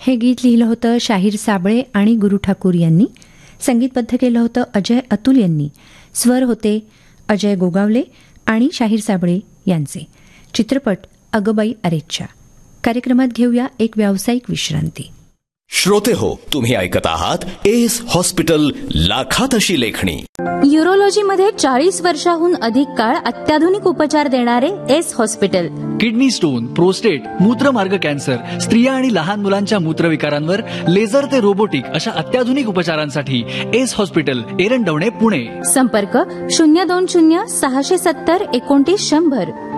हे गीत लिहिलं होतं शाहीर साबळे आणि गुरु ठाकूर यांनी. संगीतबद्ध केलं होतं अजय अतुल यांनी. स्वर होते अजय गोगावले आणि शाहीर साबळे यांचे. चित्रपट अगबाई अरेच्चा. कार्यक्रमात घेऊया एक व्यावसायिक विश्रांती. श्रोते हो, तुम्ही ऐकत आहात एस हॉस्पिटल, लाखात अशी लेखणी. यूरोलॉजीमध्ये 40 वर्षाहून अधिक काळ अत्याधुनिक उपचार देणारे S hospital. Kidney stone, prostate, मूत्रमार्ग cancer, स्त्रिया आणि लहान मुलांच्या मूत्रविकारांवर लेझर ते रोबोटिक अशा अत्याधुनिक उपचारांसाठी एस हॉस्पिटल, एरंडवणे, पुणे. संपर्क 020 670 29 100.